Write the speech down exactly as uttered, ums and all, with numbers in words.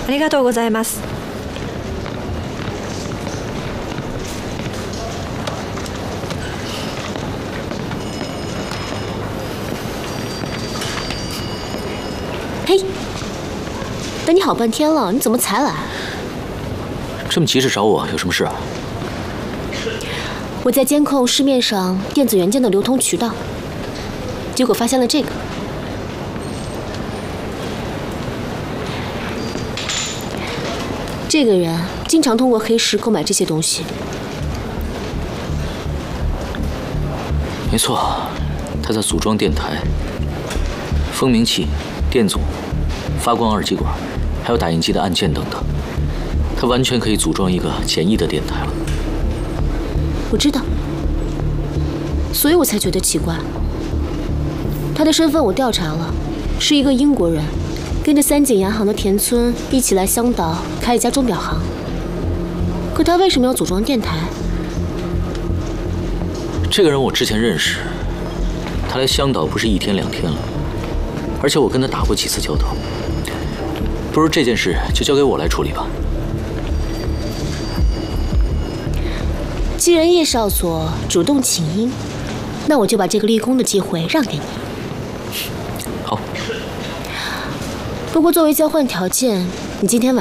ありがとうございます。 嘿，等你好半天了，你怎么才来？ 这么急着找我，有什么事啊？ 我在监控市面上电子元件的流通渠道，结果发现了这个。这个人经常通过黑市购买这些东西。 没错，他在组装电台、蜂鸣器、电阻、发光二极管，还有打印机的按键等等。他完全可以组装一个简易的电台了。 我知道，所以我才觉得奇怪。他的身份我调查了，是一个英国人，跟着三井洋行的田村一起来香岛开一家钟表行。可他为什么要组装电台？ 这个人我之前认识，他来香岛不是一天两天了，而且我跟他打过几次交道。不如这件事就交给我来处理吧。 既然叶少佐主动请缨，那我就把这个立功的机会让给你。 好。 不过作为交换条件，你今天晚